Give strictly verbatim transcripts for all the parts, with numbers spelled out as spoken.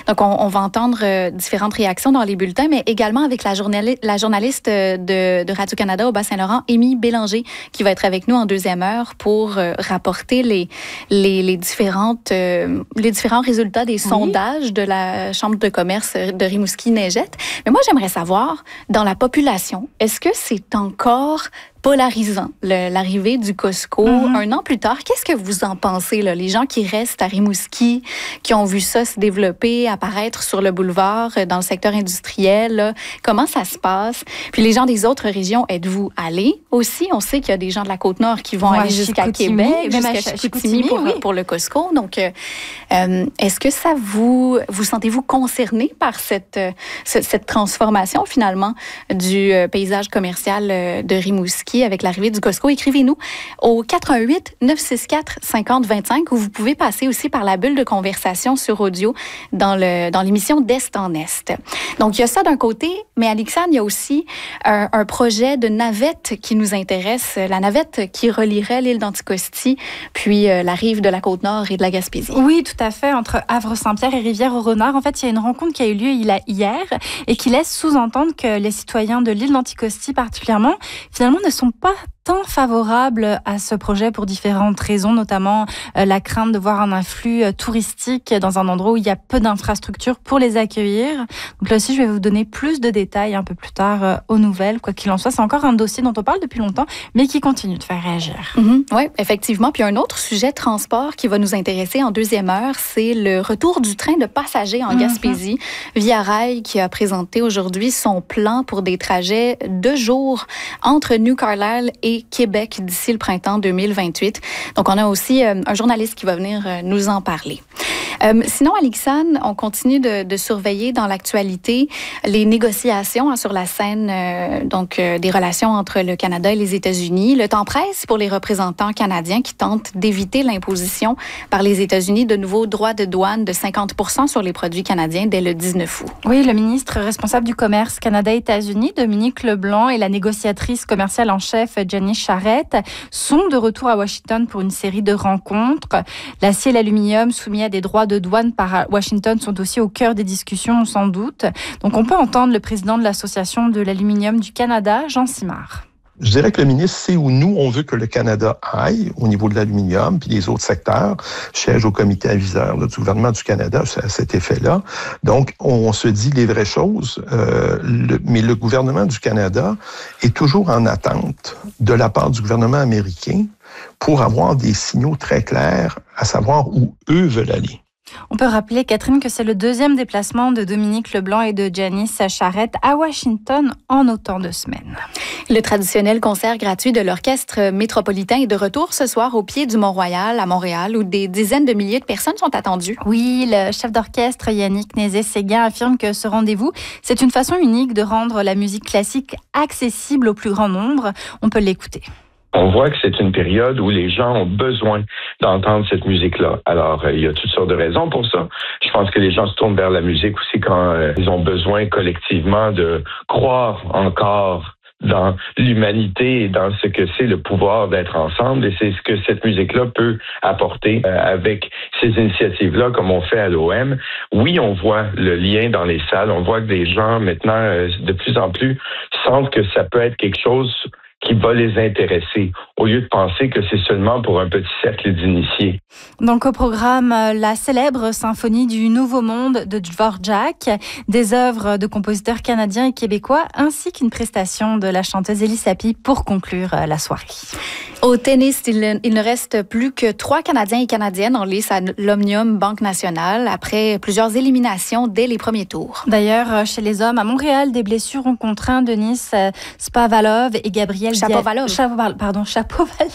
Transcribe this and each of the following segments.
Donc, on, on va entendre euh, différentes réactions dans les bulletins, mais également avec la, journali- la journaliste de, de Radio-Canada au Bas-Saint-Laurent, Amy Bélanger, qui va être avec nous en deuxième heure pour euh, rapporter les, les, les, différentes, euh, les différents résultats des oui. sondages de la Chambre de commerce de Rimouski-Neigette. Mais moi, j'aimerais savoir, dans la population, est-ce que c'est encore polarisant, le, l'arrivée du Costco mm-hmm. un an plus tard? Qu'est-ce que vous en pensez, là? Les gens qui restent à Rimouski, qui ont vu ça se développer, apparaître sur le boulevard, dans le secteur industriel, là, comment ça se passe? Puis les gens des autres régions, êtes-vous allés aussi? On sait qu'il y a des gens de la Côte-Nord qui vont ouais, aller jusqu'à Québec, même jusqu'à à Chicoutimi pour, oui. pour le Costco. Donc, euh, euh, est-ce que ça vous... Vous sentez-vous concerné par cette, euh, cette transformation, finalement, du euh, paysage commercial euh, de Rimouski avec l'arrivée du Costco? Écrivez-nous au quatre un huit neuf six quatre cinquante vingt-cinq ou vous pouvez passer aussi par la bulle de conversation sur audio dans, le, dans l'émission d'Est en Est. Donc, il y a ça d'un côté, mais Alexandre, il y a aussi un, un projet de navette qui nous intéresse, la navette qui relierait l'île d'Anticosti, puis euh, la rive de la Côte-Nord et de la Gaspésie. Oui, tout à fait, entre Havre-Saint-Pierre et Rivière-au-Renard. En fait, il y a une rencontre qui a eu lieu hier et qui laisse sous-entendre que les citoyens de l'île d'Anticosti particulièrement, finalement, ne sont pas tant favorables à ce projet pour différentes raisons, notamment euh, la crainte de voir un influx euh, touristique dans un endroit où il y a peu d'infrastructures pour les accueillir. Donc là aussi, je vais vous donner plus de détails un peu plus tard euh, aux nouvelles. Quoi qu'il en soit, c'est encore un dossier dont on parle depuis longtemps, mais qui continue de faire réagir. Mm-hmm. Oui, effectivement. Puis un autre sujet transport qui va nous intéresser en deuxième heure, c'est le retour du train de passagers en mm-hmm. Gaspésie. Via Rail qui a présenté aujourd'hui son plan pour des trajets de jour entre New Carlisle et Québec d'ici le printemps deux mille vingt-huit. Donc, on a aussi euh, un journaliste qui va venir euh, nous en parler. Euh, sinon, Alexandre, on continue de, de surveiller dans l'actualité les négociations hein, sur la scène euh, donc euh, des relations entre le Canada et les États-Unis. Le temps presse pour les représentants canadiens qui tentent d'éviter l'imposition par les États-Unis de nouveaux droits de douane de cinquante pour cent sur les produits canadiens dès le dix-neuf août. Oui, le ministre responsable du commerce Canada-États-Unis, Dominique Leblanc, et la négociatrice commerciale en chef, Janice Charette, sont de retour à Washington pour une série de rencontres. L'acier et l'aluminium soumis à des droits de douane par Washington sont aussi au cœur des discussions, sans doute. Donc, on peut entendre le président de l'Association de l'aluminium du Canada, Jean Simard. Je dirais que le ministre sait où nous, on veut que le Canada aille au niveau de l'aluminium, puis les autres secteurs siègent au comité aviseur là, du gouvernement du Canada à cet effet-là. Donc, on se dit les vraies choses, euh, le, mais le gouvernement du Canada est toujours en attente de la part du gouvernement américain pour avoir des signaux très clairs à savoir où eux veulent aller. On peut rappeler, Catherine, que c'est le deuxième déplacement de Dominique Leblanc et de Janice Charette à Washington en autant de semaines. Le traditionnel concert gratuit de l'Orchestre métropolitain est de retour ce soir au pied du Mont-Royal à Montréal, où des dizaines de milliers de personnes sont attendues. Oui, le chef d'orchestre Yannick Nézet-Séguin affirme que ce rendez-vous, c'est une façon unique de rendre la musique classique accessible au plus grand nombre. On peut l'écouter. On voit que c'est une période où les gens ont besoin d'entendre cette musique-là. Alors, euh, il y a toutes sortes de raisons pour ça. Je pense que les gens se tournent vers la musique aussi quand euh, ils ont besoin collectivement de croire encore dans l'humanité et dans ce que c'est le pouvoir d'être ensemble. Et c'est ce que cette musique-là peut apporter euh, avec ces initiatives-là, comme on fait à l'O M. Oui, on voit le lien dans les salles. On voit que des gens, maintenant, euh, de plus en plus, sentent que ça peut être quelque chose qui va les intéresser, au lieu de penser que c'est seulement pour un petit cercle d'initiés. Donc au programme, la célèbre symphonie du Nouveau Monde de Dvorak, des œuvres de compositeurs canadiens et québécois, ainsi qu'une prestation de la chanteuse Elie Sapi pour conclure la soirée. Au tennis, il, il ne reste plus que trois Canadiens et Canadiennes en lice à l'Omnium Banque Nationale après plusieurs éliminations dès les premiers tours. D'ailleurs, chez les hommes, à Montréal, des blessures ont contraint Denis Spavalov et Gabriel Chapovalov. Chapovalov. Pardon, Chapovalov.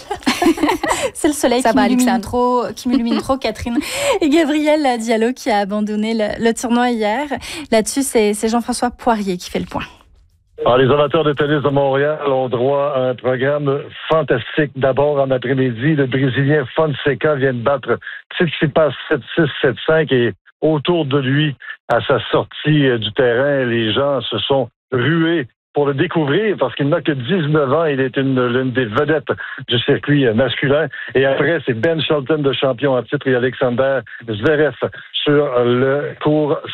C'est le soleil qui m'illumine trop, qui m'illumine trop, Catherine. Et Gabriel Diallo qui a abandonné le, le tournoi hier. Là-dessus, c'est, c'est Jean-François Poirier qui fait le point. Alors, les amateurs de tennis de Montréal ont droit à un programme fantastique. D'abord, en après-midi, le Brésilien Fonseca vient de battre Tsitsipas sept six sept cinq et autour de lui, à sa sortie du terrain, les gens se sont rués pour le découvrir parce qu'il n'a que dix-neuf ans. Il est une, l'une des vedettes du circuit masculin. Et après, c'est Ben Shelton, de champion en titre, et Alexander Zverev sur le court